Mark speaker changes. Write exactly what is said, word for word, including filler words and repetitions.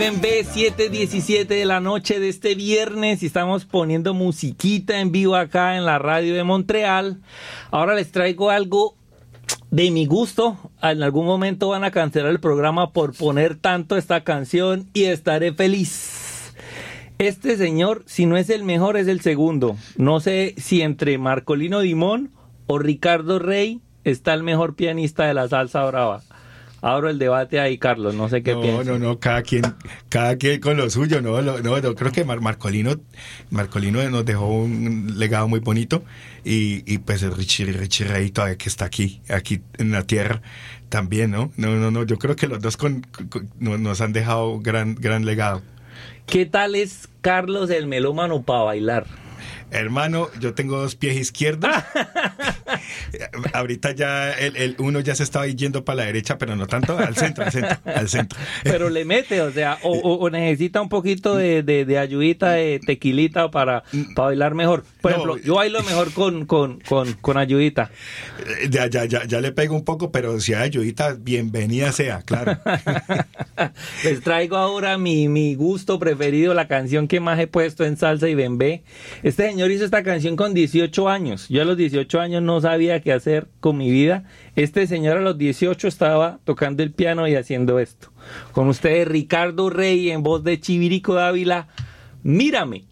Speaker 1: Bembe, siete diecisiete de la noche de este viernes y estamos poniendo musiquita en vivo acá en la radio de Montreal. Ahora les traigo algo de mi gusto. En algún momento van a cancelar el programa por poner tanto esta canción y estaré feliz. Este señor, si no es el mejor, es el segundo. No sé si entre Marcolino Dimond o Ricardo Rey está el mejor pianista de la salsa brava. Abro el debate ahí, Carlos, no sé qué
Speaker 2: no,
Speaker 1: piensas.
Speaker 2: No, no, no, cada quien, cada quien con lo suyo, no, no, no, no creo que Mar- Marcolino, Marcolino nos dejó un legado muy bonito y, y pues el Richie, Richie Ray todavía que está aquí, aquí en la tierra también, ¿no? No, no, no, yo creo que los dos con, con, nos han dejado gran, gran legado.
Speaker 1: ¿Qué tal es Carlos el melómano para bailar?
Speaker 2: Hermano, yo tengo dos pies izquierdos. Ahorita ya el, el uno ya se estaba yendo para la derecha, pero no tanto, al centro, al centro, al centro.
Speaker 1: Pero le mete, o sea, o, o, o necesita un poquito de, de, de ayudita, de tequilita para, para bailar mejor. Por no, ejemplo, yo bailo mejor con, con, con, con ayudita.
Speaker 2: Ya, ya, ya, ya le pego un poco, pero si hay ayudita, bienvenida sea, claro.
Speaker 1: Les traigo ahora mi, mi gusto preferido, la canción que más he puesto en salsa y bembe. Este señor hizo esta canción con dieciocho años. Yo a los dieciocho años no sabía qué hacer con mi vida. Este señor a los dieciocho estaba tocando el piano y haciendo esto. Con ustedes, Ricardo Rey, en voz de Chivirico Dávila, Mírame.